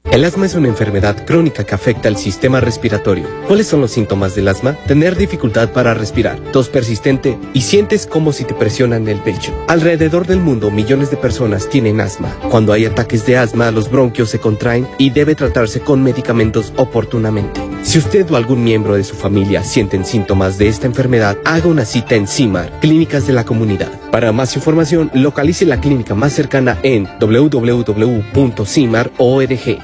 El asma es una enfermedad crónica que afecta al sistema respiratorio. ¿Cuáles son los síntomas del asma? Tener dificultad para respirar, tos persistente y sientes como si te presionan el pecho. Alrededor del mundo, millones de personas tienen asma. Cuando hay ataques de asma, los bronquios se contraen y debe tratarse con medicamentos oportunamente. Si usted o algún miembro de su familia sienten síntomas de esta enfermedad, haga una cita en CIMAR, Clínicas de la Comunidad. Para más información, localice la clínica más cercana en www.cimar.org.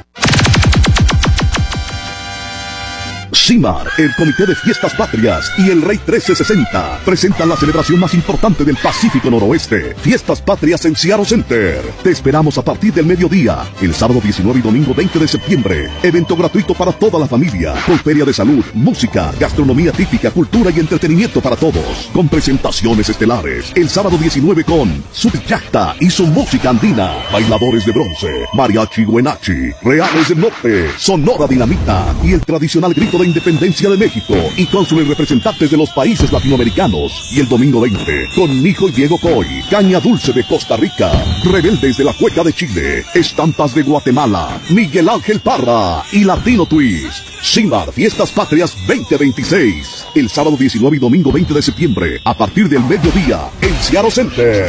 CIMAR, el Comité de Fiestas Patrias y el Rey 1360 presentan la celebración más importante del Pacífico Noroeste, Fiestas Patrias en Seattle Center. Te esperamos a partir del mediodía, el sábado 19 y domingo 20 de septiembre. Evento gratuito para toda la familia, con feria de salud, música, gastronomía típica, cultura y entretenimiento para todos, con presentaciones estelares. El sábado 19 con Subjacta y su música andina, bailadores de bronce, mariachi Huenachi, Reales del Norte, Sonora Dinamita y el tradicional grito de Independencia de México, y cónsules representantes de los países latinoamericanos. Y el domingo 20 con Mijo y Diego Coy, Caña Dulce de Costa Rica, Rebeldes de la Cueca de Chile, Estampas de Guatemala, Miguel Ángel Parra y Latino Twist. CIMAR Fiestas Patrias 2026, el sábado 19 y domingo 20 de septiembre a partir del mediodía en Seattle Center.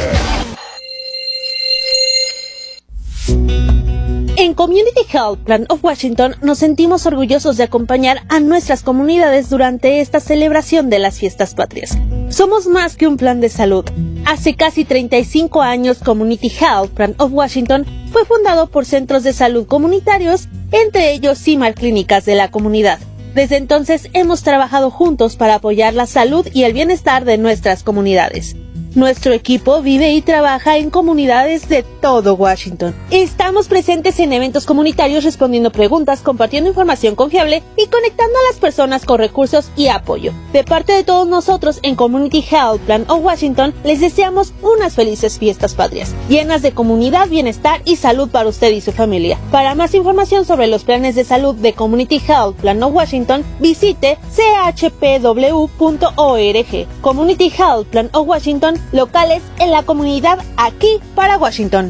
En Community Health Plan of Washington nos sentimos orgullosos de acompañar a nuestras comunidades durante esta celebración de las Fiestas Patrias. Somos más que un plan de salud. Hace casi 35 años, Community Health Plan of Washington fue fundado por centros de salud comunitarios, entre ellos CIMAR Clínicas de la Comunidad. Desde entonces hemos trabajado juntos para apoyar la salud y el bienestar de nuestras comunidades. Nuestro equipo vive y trabaja en comunidades de todo Washington. Estamos presentes en eventos comunitarios respondiendo preguntas, compartiendo información confiable y conectando a las personas con recursos y apoyo. De parte de todos nosotros en Community Health Plan of Washington, les deseamos unas felices Fiestas Patrias, llenas de comunidad, bienestar y salud para usted y su familia. Para más información sobre los planes de salud de Community Health Plan of Washington, visite chpw.org. Community Health Plan of Washington, locales en la comunidad, aquí para Washington.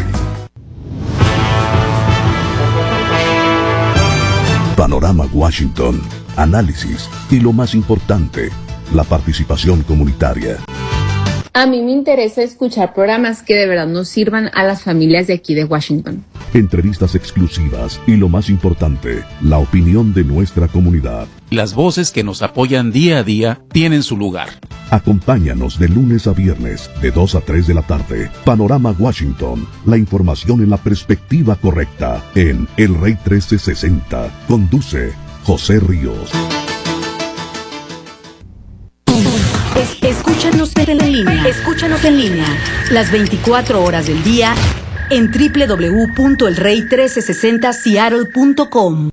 Panorama Washington, análisis y lo más importante, la participación comunitaria. A mí me interesa escuchar programas que de verdad nos sirvan a las familias de aquí de Washington. Entrevistas exclusivas y lo más importante, la opinión de nuestra comunidad. Las voces que nos apoyan día a día tienen su lugar. Acompáñanos de lunes a viernes, de 2 a 3 de la tarde. Panorama Washington, la información en la perspectiva correcta, en El Rey 1360. Conduce José Ríos. Escúchanos en línea, las 24 horas del día en www.elrey1360seattle.com.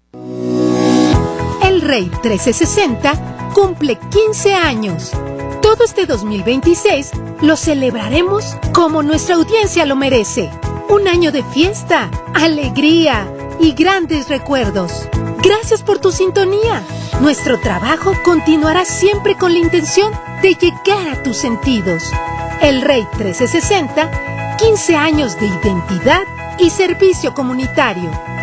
El Rey 1360 cumple 15 años. Todo este 2026 lo celebraremos como nuestra audiencia lo merece. Un año de fiesta, alegría y grandes recuerdos. Gracias por tu sintonía. Nuestro trabajo continuará siempre con la intención de llegar a tus sentidos. El Rey 1360, 15 años de identidad y servicio comunitario.